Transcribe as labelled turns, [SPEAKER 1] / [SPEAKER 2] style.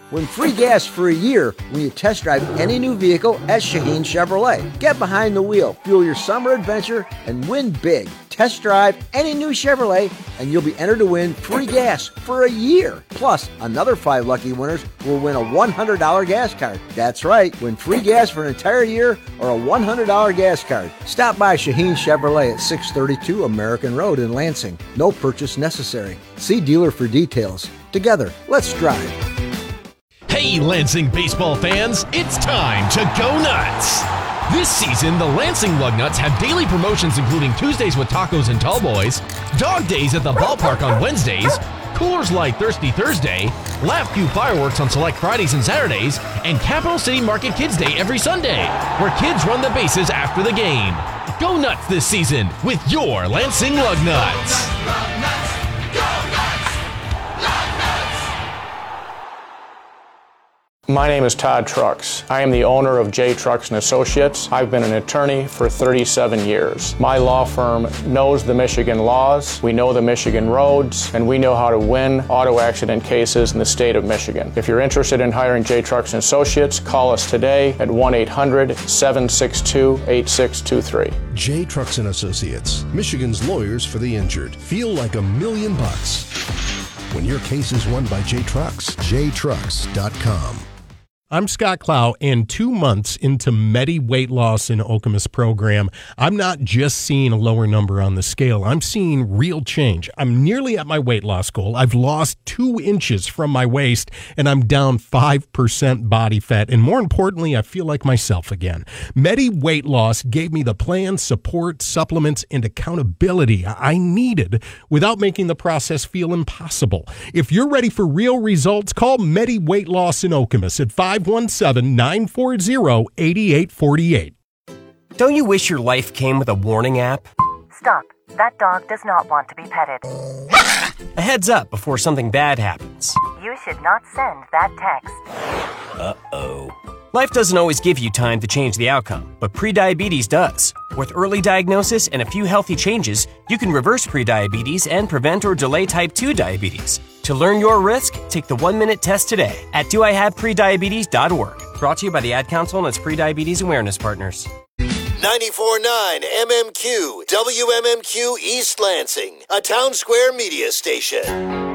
[SPEAKER 1] Win free gas for a year when you test drive any new vehicle at Shaheen Chevrolet. Get behind the wheel, fuel your summer adventure, and win big. Test drive any new Chevrolet, and you'll be entered to win free gas for a year. Plus, another 5 lucky winners will win a $100 gas card. That's right, win free gas for an entire year or a $100 gas card. Stop by Shaheen Chevrolet at 632 American Road in Lansing. No purchase necessary. See dealer for details. Together, let's drive.
[SPEAKER 2] Hey, Lansing baseball fans, it's time to go nuts! This season, the Lansing Lugnuts have daily promotions including Tuesdays with tacos and tall boys, Dog Days at the ballpark on Wednesdays, Coors Light Thirsty Thursday, Laugh Cue fireworks on select Fridays and Saturdays, and Capital City Market Kids Day every Sunday, where kids run the bases after the game. Go nuts this season with your Lansing Lugnuts!
[SPEAKER 3] My name is Todd Trucks. I am the owner of J. Trucks & Associates. I've been an attorney for 37 years. My law firm knows the Michigan laws, we know the Michigan roads, and we know how to win auto accident cases in the state of Michigan. If you're interested in hiring J. Trucks & Associates, call us today at 1-800-762-8623.
[SPEAKER 4] J. Trucks & Associates, Michigan's lawyers for the injured. Feel like $1 million when your case is won by J. Trucks. JTrucks.com.
[SPEAKER 5] I'm Scott Clow, and 2 months into Medi Weight Loss in Okemos program, I'm not just seeing a lower number on the scale. I'm seeing real change. I'm nearly at my weight loss goal. I've lost 2 inches from my waist, and I'm down 5% body fat. And more importantly, I feel like myself again. Medi Weight Loss gave me the plan, support, supplements, and accountability I needed without making the process feel impossible. If you're ready for real results, call Medi Weight Loss in Okemos at 517-940-8848.
[SPEAKER 6] Don't you wish your life came with a warning app?
[SPEAKER 7] Stop. That dog does not want to be petted.
[SPEAKER 6] A heads up before something bad happens.
[SPEAKER 7] You should not send that text.
[SPEAKER 6] Uh-oh. Life doesn't always give you time to change the outcome, but prediabetes does. With early diagnosis and a few healthy changes, you can reverse prediabetes and prevent or delay type 2 diabetes. To learn your risk, take the 1-minute test today at doihaveprediabetes.org. Brought to you by the Ad Council and its prediabetes awareness partners.
[SPEAKER 8] 94.9 MMQ, WMMQ East Lansing, a Town Square media station.